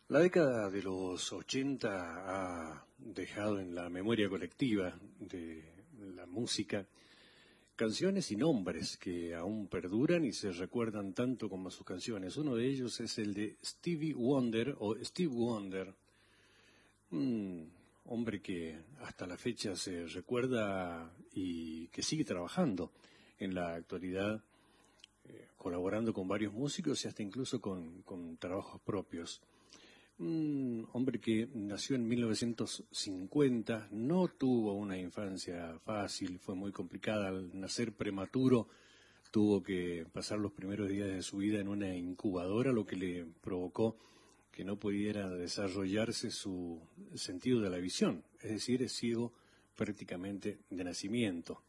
La década de los 80 ha dejado en la memoria colectiva de la música canciones y nombres que aún perduran y se recuerdan tanto como sus canciones. Uno de ellos es el de Stevie Wonder o Steve Wonder, un hombre que hasta la fecha se recuerda y que sigue trabajando en la actualidad, colaborando con varios músicos y hasta incluso con trabajos propios. Un hombre que nació en 1950, no tuvo una infancia fácil, fue muy complicada. Al nacer prematuro tuvo que pasar los primeros días de su vida en una incubadora, lo que le provocó que no pudiera desarrollarse su sentido de la visión, es decir, es ciego prácticamente de nacimiento.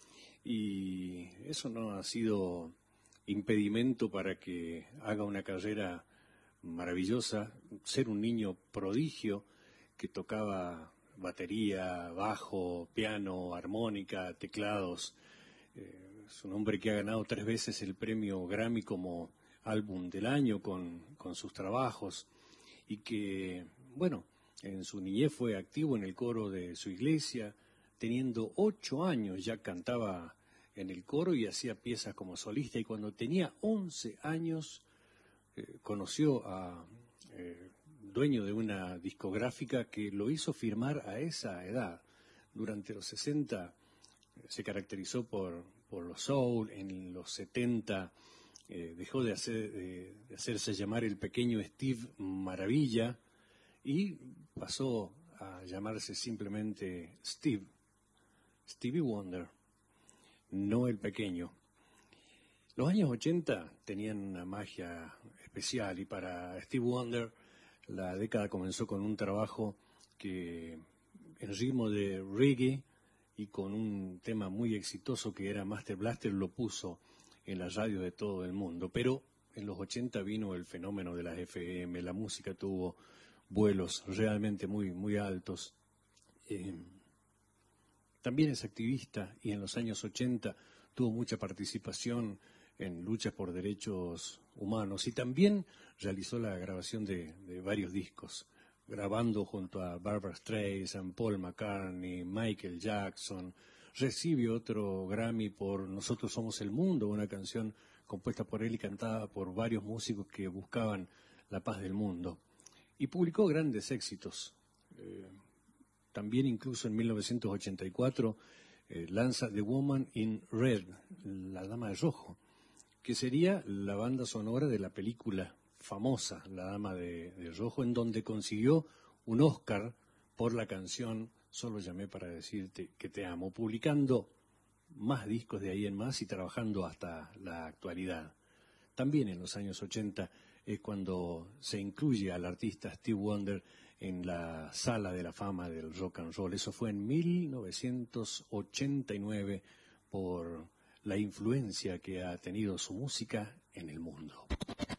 Y eso no ha sido impedimento para que haga una carrera maravillosa, ser un niño prodigio que tocaba batería, bajo, piano, armónica, teclados. Es un hombre que ha ganado 3 veces el premio Grammy como álbum del año con sus trabajos y que, bueno, en su niñez fue activo en el coro de su iglesia. Teniendo 8 años ya cantaba en el coro y hacía piezas como solista, y cuando tenía 11 años conoció a dueño de una discográfica que lo hizo firmar a esa edad. Durante los 60 se caracterizó por los soul, en los 70 dejó de hacerse llamar el pequeño Steve Maravilla y pasó a llamarse simplemente Stevie Wonder, no el pequeño. Los años 80 tenían una magia especial y para Steve Wonder la década comenzó con un trabajo que en ritmo de reggae y con un tema muy exitoso que era Master Blaster lo puso en las radios de todo el mundo. Pero en los 80 vino el fenómeno de las FM, la música tuvo vuelos realmente muy altos. También es activista y en los años 80 tuvo mucha participación en luchas por derechos humanos y también realizó la grabación de varios discos, grabando junto a Barbra Streisand, Paul McCartney, Michael Jackson. Recibió otro Grammy por Nosotros Somos el Mundo, una canción compuesta por él y cantada por varios músicos que buscaban la paz del mundo. Y publicó grandes éxitos. También incluso en 1984 lanza The Woman in Red, La Dama de Rojo, que sería la banda sonora de la película famosa La Dama de Rojo, en donde consiguió un Oscar por la canción Solo llamé para decirte que te amo, publicando más discos de ahí en más y trabajando hasta la actualidad. También en los años 80 es cuando se incluye al artista Steve Wonder en la Sala de la Fama del Rock and Roll. Eso fue en 1989 por la influencia que ha tenido su música en el mundo.